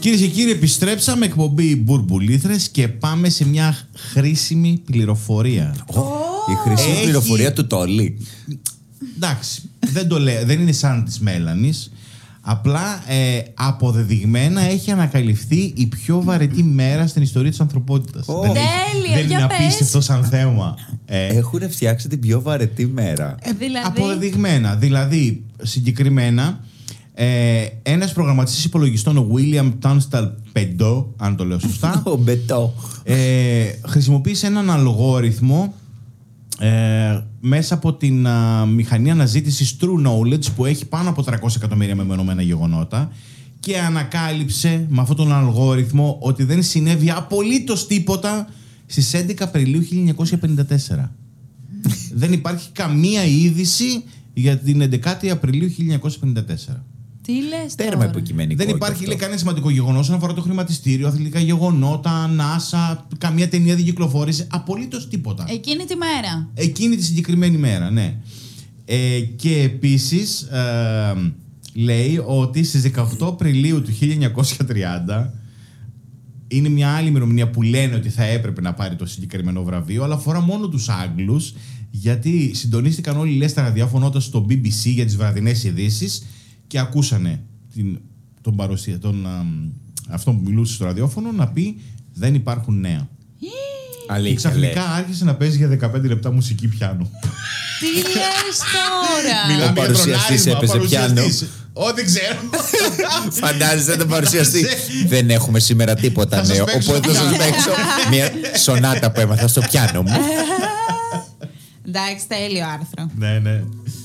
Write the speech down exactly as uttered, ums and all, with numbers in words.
Κυρίες και κύριοι, επιστρέψαμε, εκπομπή Μπουρμπουλήθρες και πάμε σε μια χρήσιμη πληροφορία. Oh. Η χρήσιμη Έχει... πληροφορία του Τόλι. Εντάξει, δεν, το λέ, δεν είναι σαν της Μέλανης. Απλά ε, αποδεδειγμένα έχει ανακαλυφθεί η πιο βαρετή μέρα στην ιστορία της ανθρωπότητας. Oh. Δεν, Τέλεια, δεν είναι απίστευτο σαν θέμα. Ε, Έχουν φτιάξει την πιο βαρετή μέρα. Ε, δηλαδή... Αποδεδειγμένα. Δηλαδή, συγκεκριμένα, ε, ένας προγραμματιστής υπολογιστών, ο William Tunstall Bedeau, αν το λέω σωστά, Ο Bedeau. ε, χρησιμοποίησε έναν αλγόριθμο Ε, μέσα από την α, μηχανή αναζήτησης True Knowledge που έχει πάνω από τριακόσια εκατομμύρια μεμονωμένα γεγονότα και ανακάλυψε με αυτόν τον αλγόριθμο ότι δεν συνέβη απολύτως τίποτα στις έντεκα Απριλίου χίλια εννιακόσια πενήντα τέσσερα. Δεν υπάρχει καμία είδηση για την έντεκα Απριλίου χίλια εννιακόσια πενήντα τέσσερα. Τι λες τώρα? Τέρμα υποκειμενικό. Δεν υπάρχει, λέει, κανένα σημαντικό γεγονός όσον αφορά το χρηματιστήριο, αθλητικά γεγονότα, NASA, καμία ταινία δεν κυκλοφόρησε. Απολύτως τίποτα. Εκείνη τη μέρα. Εκείνη τη συγκεκριμένη μέρα, ναι. Ε, και επίσης ε, λέει ότι στις δεκαοκτώ Απριλίου του χίλια εννιακόσια τριάντα είναι μια άλλη ημερομηνία που λένε ότι θα έπρεπε να πάρει το συγκεκριμένο βραβείο, αλλά αφορά μόνο τους Άγγλους, γιατί συντονίστηκαν όλοι, λες, στα ραδιόφωνα στο μπι μπι σι για τις βραδινές ειδήσεις και ακούσανε την, τον παρουσία, τον, α, αυτόν που μιλούσε στο ραδιόφωνο να πει δεν υπάρχουν νέα. Αλήθεια, και ξαφνικά λέει. άρχισε να παίζει για δεκαπέντε λεπτά μουσική πιάνο. Τι λες τώρα? Μιλάμε Ο παρουσιαστής έπαιζε πιάνο. Ό,τι ξέρω. Φαντάζεστε τον παρουσιαστή. Δεν έχουμε σήμερα τίποτα νέο. Οπότε θα σας παίξω μια σονάτα που έμαθα στο πιάνο μου. Εντάξει, τέλειο άρθρο. Ναι, ναι.